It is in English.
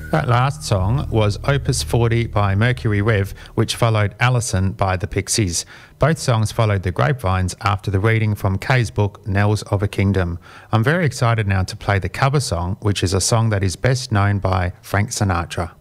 That last song was Opus 40 by Mercury Rev, which followed Allison by the Pixies. Both songs followed the Grapevines after the reading from Kay's book, Knells of a Kingdom. I'm very excited now to play the cover song, which is a song that is best known by Frank Sinatra.